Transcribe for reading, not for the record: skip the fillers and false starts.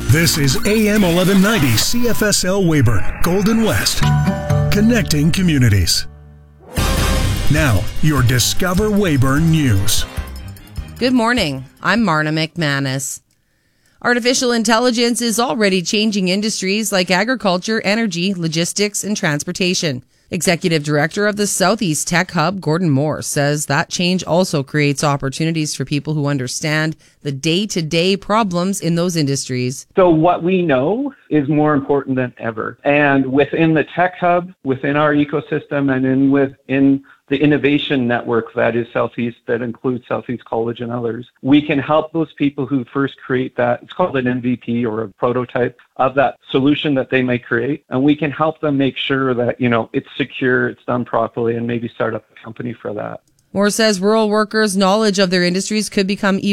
This is AM 1190 CFSL Weyburn, Golden West, connecting communities. Now, your Discover Weyburn News. Good morning. I'm Marna McManus. Artificial intelligence is already changing industries like agriculture, energy, logistics, and transportation. Executive Director of the Southeast Tech Hub, Gordon Moore, says that change also creates opportunities for people who understand the day-to-day problems in those industries. So what we know is more important than ever. And within the Tech Hub, within our ecosystem, and within the innovation network that is Southeast, that includes Southeast College and others, we can help those people who first create that. It's called an MVP or a prototype of that solution that they may create. And we can help them make sure that, it's secure, it's done properly, and maybe start up a company for that. Moore says rural workers' knowledge of their industries could become even